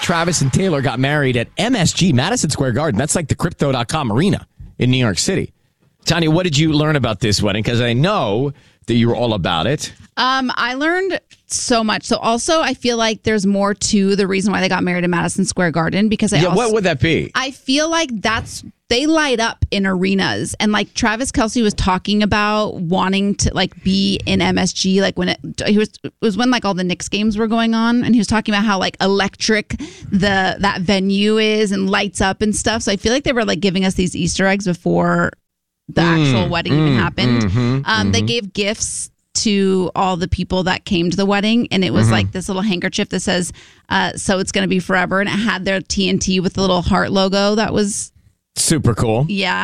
Travis and Taylor got married at MSG, Madison Square Garden. That's like the Crypto.com arena in New York City. Tanya, what did you learn about this wedding? Because I know that you were all about it. I learned so much. So also, I feel like there's more to the reason why they got married in Madison Square Garden because what would that be? I feel like they light up in arenas, and like Travis Kelce was talking about wanting to like be in MSG, like when it was when like all the Knicks games were going on, and he was talking about how like electric that venue is and lights up and stuff. So I feel like they were like giving us these Easter eggs before the actual wedding even happened. They gave gifts to all the people that came to the wedding, and it was like this little handkerchief that says so it's going to be forever, and it had their TNT with the little heart logo. That was super cool. Yeah.